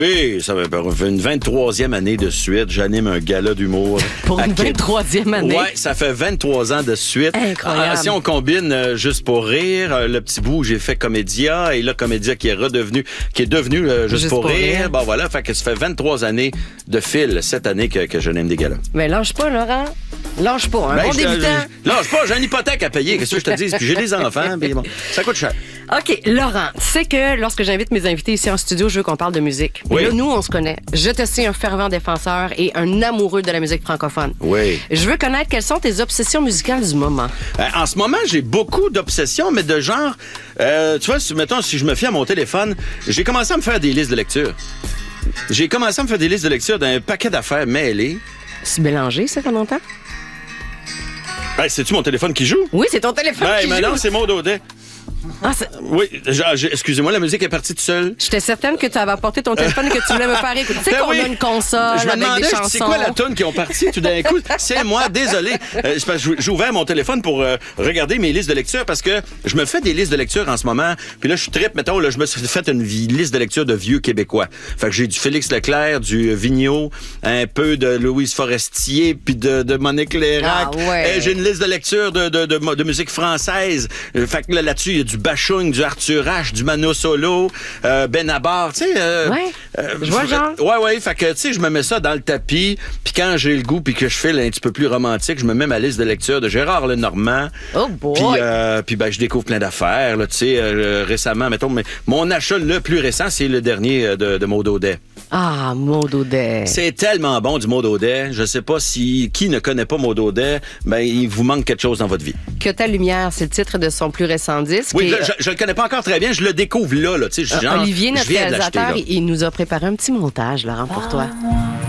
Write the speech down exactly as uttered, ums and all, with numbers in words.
Oui, ça fait une vingt-troisième année de suite. J'anime un gala d'humour. Pour une vingt-troisième année? Oui, ça fait vingt-trois ans de suite. Incroyable. Ah, si on combine euh, Juste pour rire, euh, le petit bout où j'ai fait Comédia, et là, Comédia qui est redevenu, qui est devenu euh, Juste, Juste pour, pour rire. rire. Bon, voilà, fait que ça fait vingt-trois années de fil cette année que, que je n'aime des galas. Mais lâche pas, Laurent. Lâche pas, un ben, bon je, débutant. Je, lâche pas, j'ai une hypothèque à payer, qu'est-ce que je te dis? Puis j'ai des enfants, puis bon, ça coûte cher. OK, Laurent, tu sais que lorsque j'invite mes invités ici en studio, je veux qu'on parle de musique. Oui. Et là, nous, on se connaît. Je te sais un fervent défenseur et un amoureux de la musique francophone. Oui. Je veux connaître quelles sont tes obsessions musicales du moment. Euh, en ce moment, j'ai beaucoup d'obsessions, mais de genre... Euh, tu vois, si, mettons, si je me fie à mon téléphone, j'ai commencé à me faire des listes de lecture. J'ai commencé à me faire des listes de lecture d'un paquet d'affaires mêlées. C'est mélangé, ça, fait longtemps? Hey, c'est-tu mon téléphone qui joue? Oui, c'est ton téléphone hey, qui mais joue. Non, c'est Maud Audet. Ah, c'est... Oui, genre, excusez-moi, la musique est partie toute seule. J'étais certaine que tu avais apporté ton téléphone et que tu voulais me faire écouter. Tu sais ben qu'on oui. a une console je me avec demandais, des chansons. C'est quoi la toune qui ont parti tout d'un coup? C'est moi, désolé. Euh, c'est parce que j'ai ouvert mon téléphone pour euh, regarder mes listes de lecture parce que je me fais des listes de lecture en ce moment. Puis là, je suis trip, mettons, là, je me suis fait une liste de lecture de vieux Québécois. Fait que j'ai du Félix Leclerc, du Vigneault, un peu de Louise Forestier, puis de, de Monique Lérac. Ah ouais. Et j'ai une liste de lecture de, de, de, de, de musique française. Fait que là, là-dessus, il y a du Bachung, du Arthur H, du Mano Solo, euh, Benabar, tu sais. Euh, ouais. Euh, je vois le genre. Ouais, ouais. Fait que, tu sais, je me mets ça dans le tapis. Puis quand j'ai le goût puis que je file un petit peu plus romantique, je me mets ma liste de lecture de Gérard Lenormand. Oh boy. Puis, euh, puis ben, je découvre plein d'affaires, là, tu sais. Euh, récemment, mettons, mais mon achat le plus récent, c'est le dernier de, de Maud Audet. Ah, Maud Audet. C'est tellement bon du Maud Audet. Je sais pas si qui ne connaît pas Maud Audet, ben il vous manque quelque chose dans votre vie. Que ta lumière, c'est le titre de son plus récent disque. Oui, et, là, je, je le connais pas encore très bien, je le découvre là, là, tu sais, euh, genre, Olivier, notre je viens de réalisateur, l'acheter, il nous a préparé un petit montage, Laurent, pour toi.